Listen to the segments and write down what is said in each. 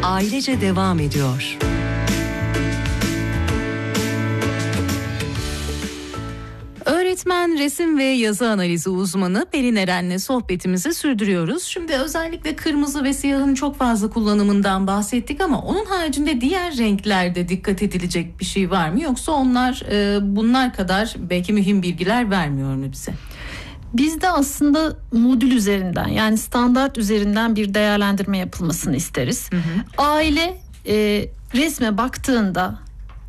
ailece devam ediyor. Öğretmen, resim ve yazı analizi uzmanı Pelin Eren'le sohbetimizi sürdürüyoruz. Şimdi özellikle kırmızı ve siyahın çok fazla kullanımından bahsettik ama onun haricinde diğer renklerde dikkat edilecek bir şey var mı? Yoksa onlar bunlar kadar belki mühim bilgiler vermiyor mu bize? Biz de aslında modül üzerinden, yani standart üzerinden bir değerlendirme yapılmasını isteriz. Aile resme baktığında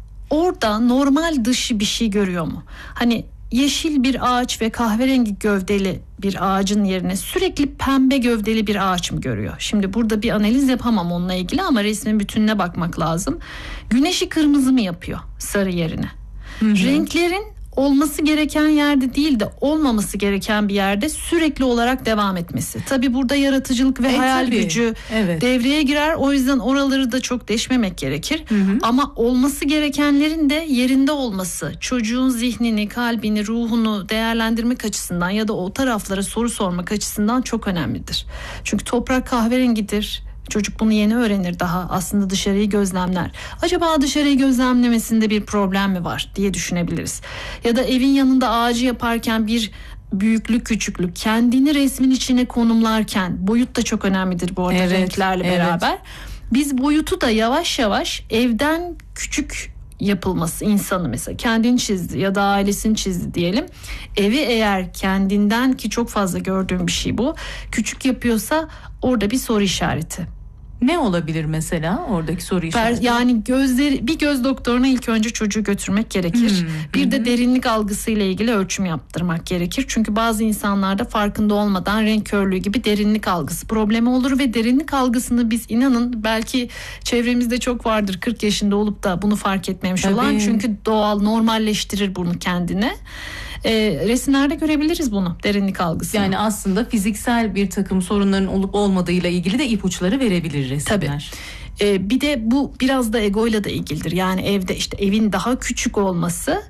orada normal dışı bir şey görüyor mu? Hani yeşil bir ağaç ve kahverengi gövdeli bir ağacın yerine sürekli pembe gövdeli bir ağaç mı görüyor? Şimdi burada bir analiz yapamam onunla ilgili ama resmin bütününe bakmak lazım. Güneşi kırmızı mı yapıyor sarı yerine? Renklerin olması gereken yerde değil de olmaması gereken bir yerde sürekli olarak devam etmesi. Tabii burada yaratıcılık ve hayal gücü devreye girer. O yüzden oraları da çok deşmemek gerekir. Ama olması gerekenlerin de yerinde olması, çocuğun zihnini, kalbini, ruhunu değerlendirmek açısından ya da o taraflara soru sormak açısından çok önemlidir. Çünkü toprak kahverengidir. Çocuk bunu yeni öğrenir daha. Aslında dışarıyı gözlemler. Acaba dışarıyı gözlemlemesinde bir problem mi var diye düşünebiliriz. Ya da evin yanında ağacı yaparken bir büyüklük küçüklük kendini resmin içine konumlarken, boyut da çok önemlidir bu arada renklerle beraber. Biz boyutu da yavaş yavaş evden küçük yapılması, insanı mesela kendini çizdi ya da ailesini çizdi diyelim. Evi eğer kendinden, ki çok fazla gördüğüm bir şey bu, küçük yapıyorsa orada bir soru işareti. Ne olabilir mesela oradaki soru işareti? Yani bir göz doktoruna ilk önce çocuğu götürmek gerekir. Bir de derinlik algısıyla ilgili ölçüm yaptırmak gerekir. Çünkü bazı insanlarda farkında olmadan renk körlüğü gibi derinlik algısı problemi olur ve derinlik algısını biz, inanın, belki çevremizde çok vardır 40 yaşında olup da bunu fark etmemiş olan. Çünkü doğal, normalleştirir bunu kendine. Resimlerde görebiliriz bunu, derinlik algısını. Yani aslında fiziksel bir takım sorunların olup olmadığıyla ilgili de ipuçları verebilir resimler. Tabii. Bir de bu biraz da egoyla da ilgilidir. Yani evde işte evin daha küçük olması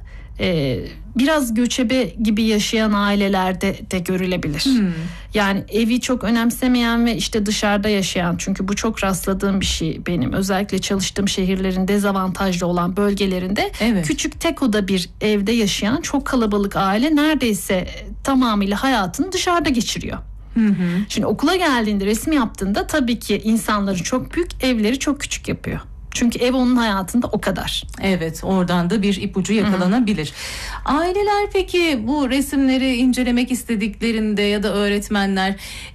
biraz göçebe gibi yaşayan ailelerde de görülebilir. Yani evi çok önemsemeyen ve işte dışarıda yaşayan, çünkü bu çok rastladığım bir şey benim. Özellikle çalıştığım şehirlerin dezavantajlı olan bölgelerinde küçük tek oda bir evde yaşayan çok kalabalık aile neredeyse tamamıyla hayatını dışarıda geçiriyor. Şimdi okula geldiğinde, resim yaptığında tabii ki insanları çok büyük, evleri çok küçük yapıyor. Çünkü ev onun hayatında o kadar. Evet, oradan da bir ipucu yakalanabilir. Aileler peki bu resimleri incelemek istediklerinde ya da öğretmenler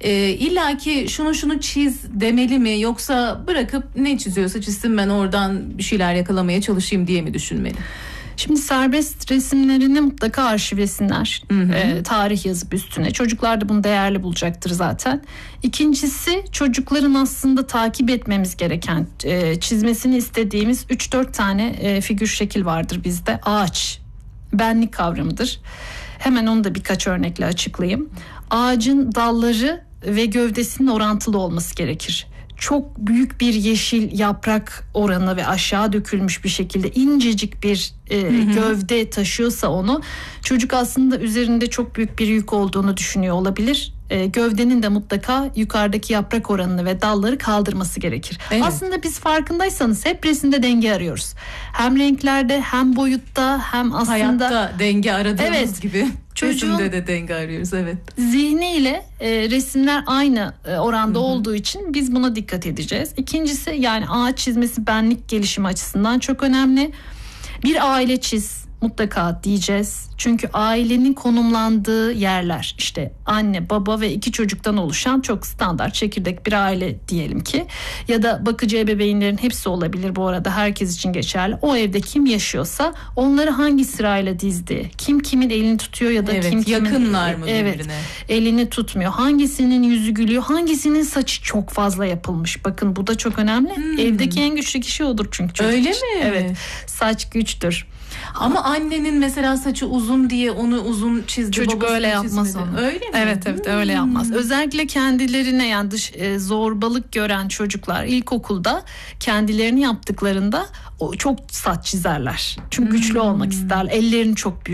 illaki şunu çiz demeli mi, yoksa bırakıp ne çiziyorsa çizsin, ben oradan bir şeyler yakalamaya çalışayım diye mi düşünmeli? Şimdi serbest resimlerini mutlaka arşivlesinler. Tarih yazıp üstüne. Çocuklar da bunu değerli bulacaktır zaten. İkincisi, çocukların aslında takip etmemiz gereken, çizmesini istediğimiz 3-4 tane figür şekil vardır bizde. Ağaç, benlik kavramıdır. Hemen onu da birkaç örnekle açıklayayım. Ağacın dalları ve gövdesinin orantılı olması gerekir. Çok büyük bir yeşil yaprak oranı ve aşağı dökülmüş bir şekilde incecik bir gövde taşıyorsa onu, çocuk aslında üzerinde çok büyük bir yük olduğunu düşünüyor olabilir. Gövdenin de mutlaka yukarıdaki yaprak oranını ve dalları kaldırması gerekir. Aslında biz farkındaysanız hep resimde denge arıyoruz. Hem renklerde, hem boyutta, hem aslında hayatta denge aradığımız gibi resimde de denge arıyoruz. Zihniyle resimler aynı oranda olduğu için biz buna dikkat edeceğiz. İkincisi, yani ağaç çizmesi benlik gelişimi açısından çok önemli. Bir aile çiz mutlaka diyeceğiz. Çünkü ailenin konumlandığı yerler, işte anne, baba ve 2 çocuktan oluşan çok standart çekirdek bir aile diyelim ki. Ya da bakıcı ebeveynlerin hepsi olabilir bu arada, herkes için geçerli. O evde kim yaşıyorsa onları hangi sırayla dizdi, kim kimin elini tutuyor ya da kim kimin yakınlar mı birbirine? Elini tutmuyor. Hangisinin yüzü gülüyor, hangisinin saçı çok fazla yapılmış. Bakın bu da çok önemli. Evdeki en güçlü kişi odur çünkü çocuk. Öyle mi? Evet. Saç güçtür. Ama annenin mesela saçı uzun diye onu uzun çizdi. Çocuk öyle yapmaz onu. Öyle mi? Evet öyle yapmaz. Özellikle kendilerine, yani zorbalık gören çocuklar ilkokulda kendilerini yaptıklarında çok saç çizerler. Çünkü güçlü olmak isterler. Ellerini çok büyük